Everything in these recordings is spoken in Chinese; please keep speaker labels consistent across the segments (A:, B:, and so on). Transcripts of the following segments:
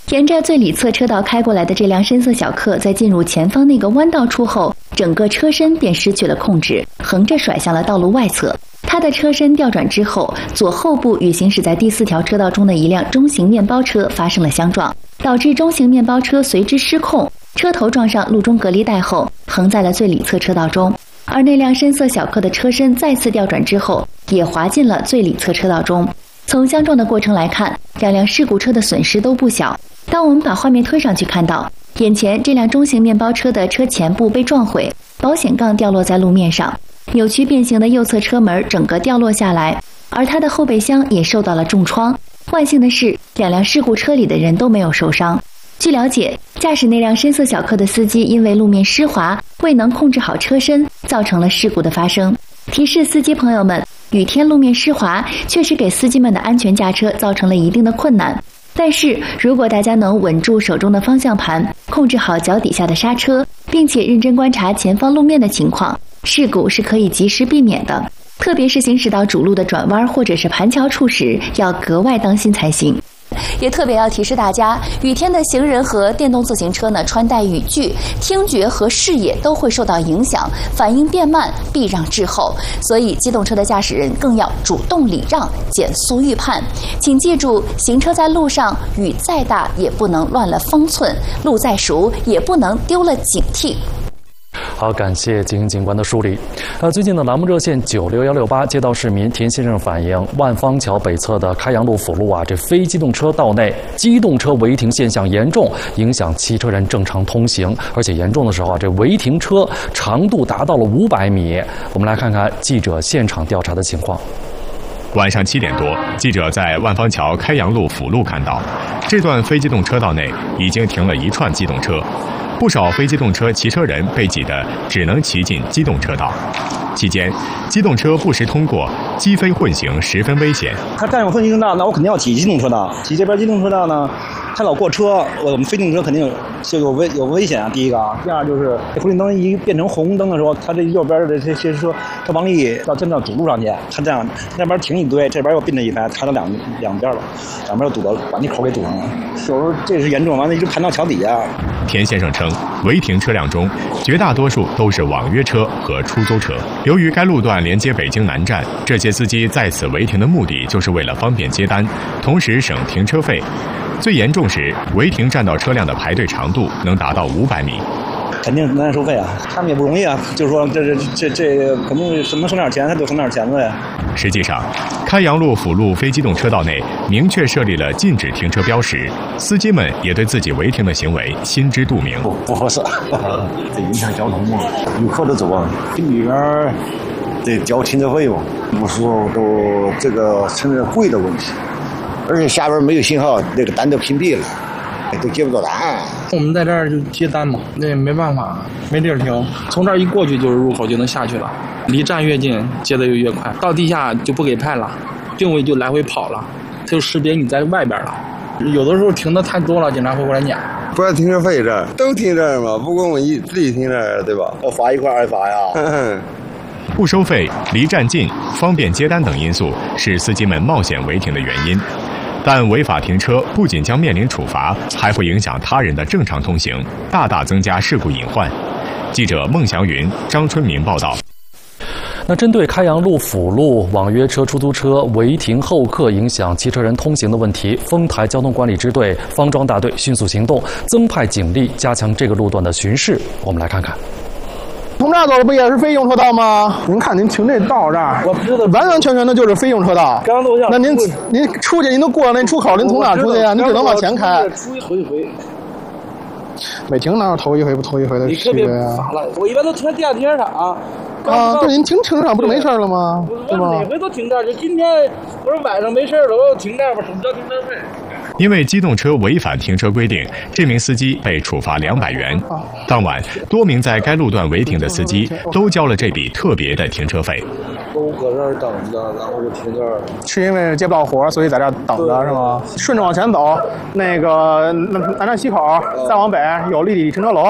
A: 沿着最里侧车道开过来的这辆深色小客，在进入前方那个弯道处后，整个车身便失去了控制，横着甩向了道路外侧。它的车身调转之后，左后部与行驶在第4条车道中的一辆中型面包车发生了相撞，导致中型面包车随之失控，车头撞上路中隔离带后，横在了最里侧车道中。而那辆深色小客的车身再次调转之后，也滑进了最里侧车道中。从相撞的过程来看，两辆事故车的损失都不小。当我们把画面推上去，看到眼前这辆中型面包车的车前部被撞毁，保险杠掉落在路面上，扭曲变形的右侧车门整个掉落下来，而它的后备箱也受到了重创。万幸的是，两辆事故车里的人都没有受伤。据了解，驾驶那辆深色小客的司机因为路面湿滑，未能控制好车身，造成了事故的发生。提示司机朋友们，雨天路面湿滑确实给司机们的安全驾车造成了一定的困难，但是如果大家能稳住手中的方向盘，控制好脚底下的刹车，并且认真观察前方路面的情况，事故是可以及时避免的。特别是行驶到主路的转弯或者是盘桥处时，要格外当心才行。也特别要提示大家，雨天的行人和电动自行车呢，穿戴雨具，听觉和视野都会受到影响，反应变慢，避让滞后。所以机动车的驾驶人更要主动礼让，减速预判。请记住，行车在路上，雨再大也不能乱了方寸，路再熟也不能丢了警惕。
B: 好，感谢警官的梳理。最近的栏目热线96168接到市民田先生反映，万方桥北侧的开阳路辅路这非机动车道内机动车违停现象严重，影响汽车人正常通行，而且严重的时候这违停车长度达到了500米。我们来看看记者现场调查的情况。
C: 晚上7点多，记者在万方桥开阳路辅路看到，这段非机动车道内已经停了一串机动车。不少非机动车骑车人被挤得只能骑进机动车道，期间机动车不时通过，机非混行，十分危险。
D: 他占用非机动车道，那我肯定要挤机动车道。挤这边机动车道呢，他老过车，我们非机动车肯定就有危险啊。第一个啊，第二就是红绿灯一变成红灯的时候，他这右边的这些车，他往里真到主路上去，他这样那边停一堆，这边又并着一排，开到两边了，两边又堵到，把那口给堵上了。有时候这是严重，完了一直盘到桥底下。
C: 田先生称，违停车辆中绝大多数都是网约车和出租车。由于该路段连接北京南站，这些司机在此违停的目的就是为了方便接单，同时省停车费。最严重时，违停占道车辆的排队长度能达到500米。
D: 肯定能收费啊，他们也不容易啊，就是说这肯定是能省点钱，他就省点钱呗。
C: 实际上，开阳路辅路非机动车道内明确设立了禁止停车标识，司机们也对自己违停的行为心知肚明。
E: 不合适，这影响交通嘛，游客都走啊，里边得交停车费嘛，有时候都这个成了贵的问题，而且下边没有信号，那个单都屏蔽了。都接不到单，
F: 我们在这儿就接单嘛，那也没办法，没地儿停，从这儿一过去就是入口就能下去了，离站越近接的就越快，到地下就不给派了，定位就来回跑了，它就识别你在外边了，有的时候停的太多了，警察会过来撵。
E: 不要停车费这儿都停这儿嘛，不光我自己停这儿对吧？要罚1块2罚呀。
C: 不收费、离站近、方便接单等因素是司机们冒险违停的原因。但违法停车不仅将面临处罚，还会影响他人的正常通行，大大增加事故隐患。记者孟祥云、张春明报道。
B: 那针对开阳路辅路网约车、出租车违停候客影响汽车人通行的问题，丰台交通管理支队方庄大队迅速行动，增派警力加强这个路段的巡视。我们来看看。
G: 从这儿走的不也是非用车道吗？您看您停这道这儿，完完全全的就是非用车道。那您出去您都过了那出口，您从哪儿出去呀？您只能往前开。
F: 头一回，
G: 每停哪有头一回不头一回的区别呀？
F: 我一般都停地下停车场。
G: 啊，对，您停停车场不就没事了吗？对吧？
F: 每回都停这儿，就今天不是晚上没事了，我停这儿吧，省交停车费。
C: 因为机动车违反停车规定，这名司机被处罚200元。当晚，多名在该路段违停的司机都交了这笔特别的停车费。
F: 都搁这儿等着，然后就停这儿。
G: 是因为接不到活，所以在这儿等着是吗？顺着往前走，那个南站西口，再往北有立体停车楼，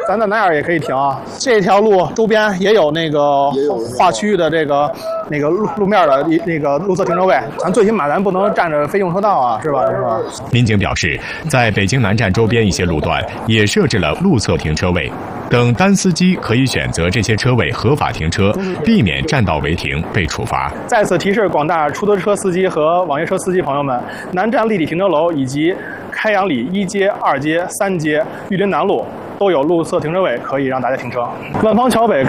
G: 咱在那儿也可以停。这条路周边也有那个划区的那个路面的那个路侧停车位，咱最起码咱不能占着非用车道啊，是吧？
C: 民警表示，在北京南站周边一些路段也设置了路侧停车位，等单司机可以选择这些车位合法停车，避免占道违停被处罚。
G: 再次提示广大出租车司机和网约车司机朋友们，南站立体停车楼以及开阳里1街、2街、3街、玉林南路都有路侧停车位可以让大家停车。万方桥北